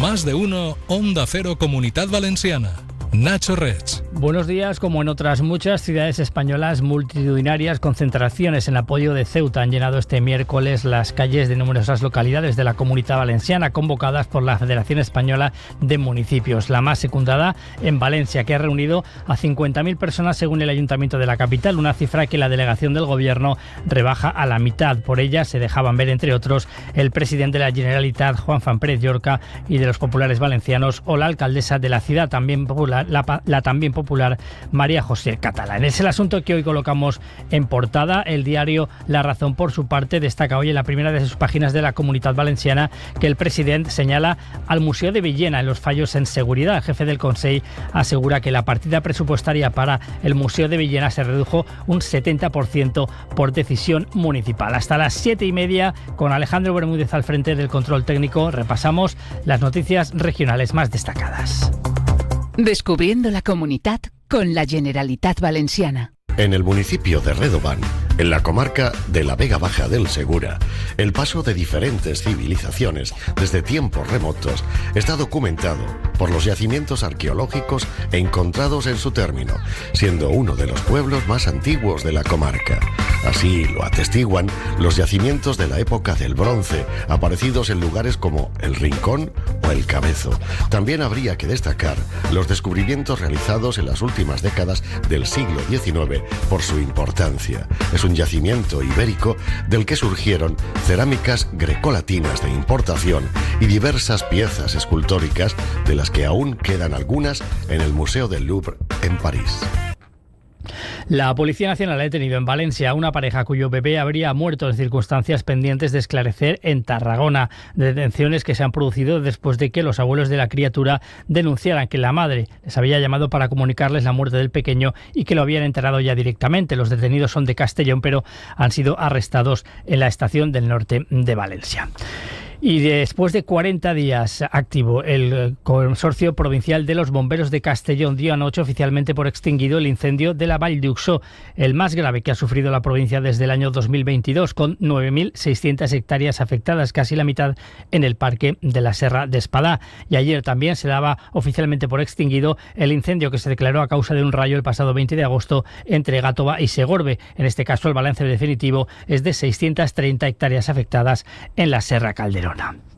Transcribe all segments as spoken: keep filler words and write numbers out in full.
Más de uno, Onda Cero Comunidad Valenciana. Nacho Reig. Buenos días. Como en otras muchas ciudades españolas, multitudinarias concentraciones en apoyo de Ceuta han llenado este miércoles las calles de numerosas localidades de la Comunidad Valenciana, convocadas por la Federación Española de Municipios. La más secundada en Valencia, que ha reunido a cincuenta mil personas según el Ayuntamiento de la capital, una cifra que la delegación del Gobierno rebaja a la mitad. Por ella se dejaban ver, entre otros, el presidente de la Generalitat, Juanfran Pérez Llorca, y de los populares valencianos, o la alcaldesa de la ciudad, también popular, La, la también popular María José Catalán. Es el asunto que hoy colocamos en portada. El diario La Razón, por su parte, destaca hoy en la primera de sus páginas de la Comunidad Valenciana que el presidente señala al Museo de Villena en los fallos en seguridad. El jefe del Consell asegura que la partida presupuestaria para el Museo de Villena se redujo un setenta por ciento por decisión municipal. Hasta las siete y media, con Alejandro Bermúdez al frente del control técnico, repasamos las noticias regionales más destacadas. Descubriendo la Comunidad con la Generalitat Valenciana. En el municipio de Redován, en la comarca de la Vega Baja del Segura, el paso de diferentes civilizaciones desde tiempos remotos está documentado por los yacimientos arqueológicos encontrados en su término, siendo uno de los pueblos más antiguos de la comarca. Así lo atestiguan los yacimientos de la época del Bronce, aparecidos en lugares como El Rincón o El Cabezo. También habría que destacar los descubrimientos realizados en las últimas décadas del siglo diecinueve por su importancia. Es un yacimiento ibérico del que surgieron cerámicas grecolatinas de importación y diversas piezas escultóricas, de las que aún quedan algunas en el Museo del Louvre en París. La Policía Nacional ha detenido en Valencia a una pareja cuyo bebé habría muerto en circunstancias pendientes de esclarecer en Tarragona. Detenciones que se han producido después de que los abuelos de la criatura denunciaran que la madre les había llamado para comunicarles la muerte del pequeño y que lo habían enterrado ya directamente. Los detenidos son de Castellón, pero han sido arrestados en la estación del norte de Valencia. Y después de cuarenta días activo, el Consorcio Provincial de los Bomberos de Castellón dio anoche oficialmente por extinguido el incendio de la Vall d'Uixó, el más grave que ha sufrido la provincia desde el año dos mil veintidós, con nueve mil seiscientas hectáreas afectadas, casi la mitad en el Parque de la Serra de Espadá. Y ayer también se daba oficialmente por extinguido el incendio que se declaró a causa de un rayo el pasado veinte de agosto entre Gàtova y Segorbe. En este caso, el balance definitivo es de seiscientas treinta hectáreas afectadas en la Serra Calderón.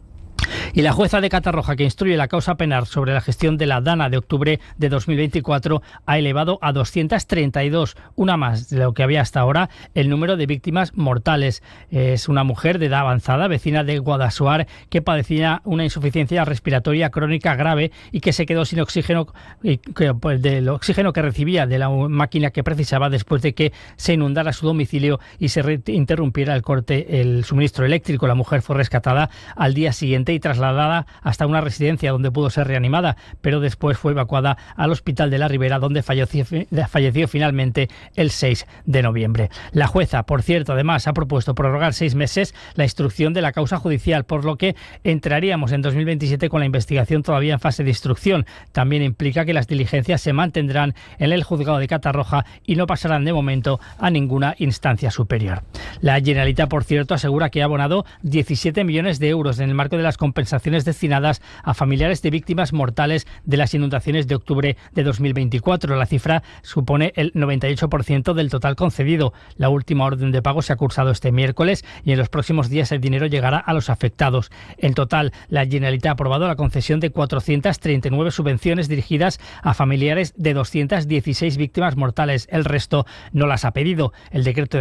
Y la jueza de Catarroja, que instruye la causa penal sobre la gestión de la Dana de octubre de dos mil veinticuatro, ha elevado a doscientas treinta y dos, una más de lo que había hasta ahora, el número de víctimas mortales. Es una mujer de edad avanzada, vecina de Guadassuar, que padecía una insuficiencia respiratoria crónica grave y que se quedó sin oxígeno, y que, pues, del oxígeno que recibía de la máquina que precisaba después de que se inundara su domicilio y se re- interrumpiera el corte, el suministro eléctrico. La mujer fue rescatada al día siguiente y trasladada hasta una residencia donde pudo ser reanimada, pero después fue evacuada al Hospital de la Ribera, donde falleció, falleció finalmente el seis de noviembre. La jueza, por cierto, además ha propuesto prorrogar seis meses la instrucción de la causa judicial, por lo que entraríamos en dos mil veintisiete con la investigación todavía en fase de instrucción. También implica que las diligencias se mantendrán en el juzgado de Catarroja y no pasarán de momento a ninguna instancia superior. La Generalitat, por cierto, asegura que ha abonado diecisiete millones de euros en el marco de las compensaciones destinadas a familiares de víctimas mortales de las inundaciones de octubre de dos mil veinticuatro. La cifra supone el noventa y ocho por ciento del total concedido. La última orden de pago se ha cursado este miércoles y en los próximos días el dinero llegará a los afectados. En total, la Generalitat ha aprobado la concesión de cuatrocientas treinta y nueve subvenciones dirigidas a familiares de doscientas dieciséis víctimas mortales. El resto no las ha pedido. El decreto